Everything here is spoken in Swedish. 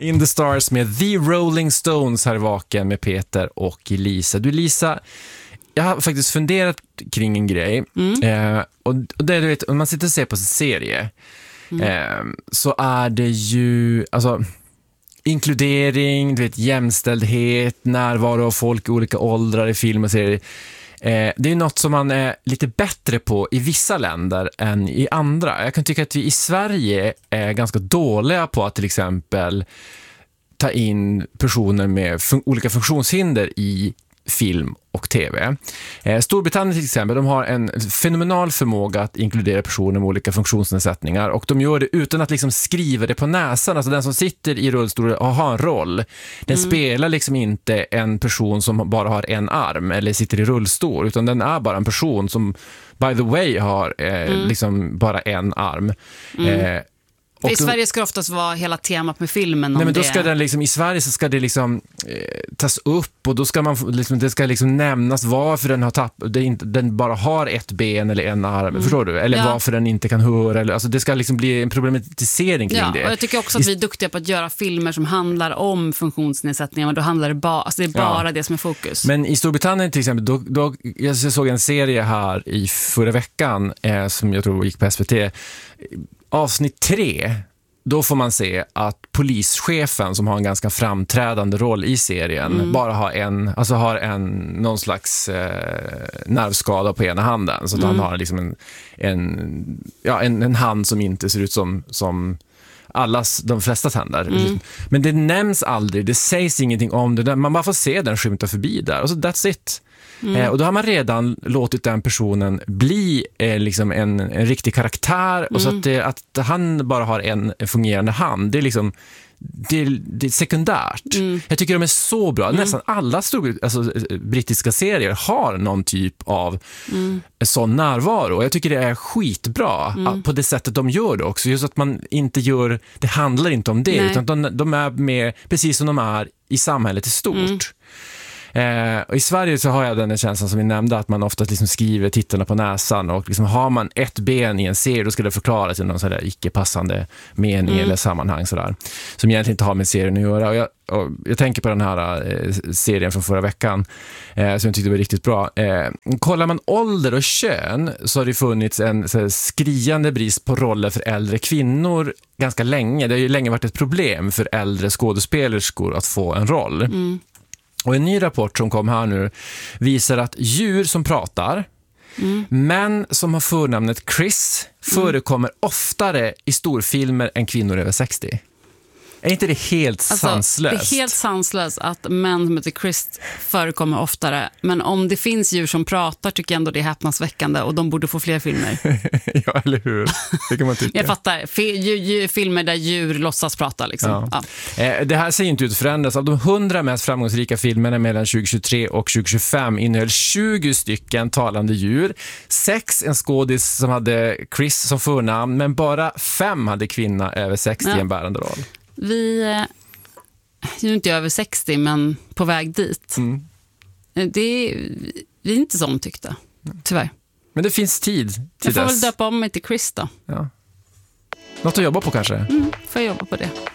In the Stars med The Rolling Stones här vaken med Peter och Lisa. Du Lisa, jag har faktiskt funderat kring en grej. Och det, du vet, om man sitter och ser på en serie så är det ju alltså inkludering, du vet, jämställdhet, närvaro av folk i olika åldrar i film och serier. Det är något som man är lite bättre på i vissa länder än i andra. Jag kan tycka att vi i Sverige är ganska dåliga på att till exempel ta in personer med olika funktionshinder i film och tv. Storbritannien till exempel, de har en fenomenal förmåga att inkludera personer med olika funktionsnedsättningar, och de gör det utan att liksom skriva det på näsan. Alltså den som sitter i rullstol och har en roll, den spelar liksom inte en person som bara har en arm eller sitter i rullstol, utan den är bara en person som by the way har liksom bara en arm. I Sverige ska det oftast vara hela temat med filmen. Nej, men då ska den liksom, i Sverige så ska det liksom tas upp, och då ska man liksom, det ska liksom nämnas varför den har tappat, den bara har ett ben eller en arm, förstår du? Eller varför den inte kan höra, eller, alltså det ska liksom bli en problematisering kring det. Och jag tycker också att vi är duktiga på att göra filmer som handlar om funktionsnedsättningar, men då handlar det bara, alltså det är bara det som är fokus. Men i Storbritannien till exempel, då jag såg en serie här i förra veckan som jag tror gick på SVT. Avsnitt 3, då får man se att polischefen, som har en ganska framträdande roll i serien, bara har någon slags nervskada på ena handen, så att han har liksom en hand som inte ser ut som de flesta tänder. Men det nämns aldrig, det sägs ingenting om det, man bara får se den skymta förbi där, och så that's it. Och då har man redan låtit den personen bli liksom en riktig karaktär, och så att han bara har en fungerande hand, det är liksom det är sekundärt. Jag tycker de är så bra. Nästan alla brittiska serier har någon typ av sån närvaro, och jag tycker det är skitbra på det sättet de gör det också. Just att man inte gör, det handlar inte om det. Nej. Utan de är med precis som de är i samhället i stort. Och i Sverige så har jag den känslan som vi nämnde, att man ofta liksom skriver tittarna på näsan, och liksom har man ett ben i en serie, då ska det förklaras i någon sån där icke-passande mening eller sammanhang sådär, som egentligen inte har med serien att göra. Och jag tänker på den här serien från förra veckan som jag tyckte var riktigt bra. Kollar man ålder och kön, så har det funnits en så här skriande brist på roller för äldre kvinnor ganska länge. Det har ju länge varit ett problem för äldre skådespelerskor att få en roll. Och en ny rapport som kom här nu visar att djur som pratar, män som har förnamnet Chris, förekommer oftare i storfilmer än kvinnor över 60. Är inte det helt sanslöst? Det är helt sanslöst att män som heter Chris förekommer oftare. Men om det finns djur som pratar, tycker jag ändå det är häpnadsväckande, och de borde få fler filmer. Ja, eller hur? Det kan man tycka. Jag fattar. Filmer där djur låtsas prata liksom. Ja. Det här ser inte ut att förändras. Av de 100 mest framgångsrika filmerna mellan 2023 och 2025 innehöll 20 stycken talande djur. 6 en skådis som hade Chris som förnamn, men bara 5 hade kvinna över 60 i en bärande roll. Vi är ju inte över 60, men på väg dit. Vi är inte så omtyckta, tyvärr. Men det finns tid till dess. Jag får väl döpa om mig till Chris då. Ja. Något att jobba på kanske? Får jag jobba på det.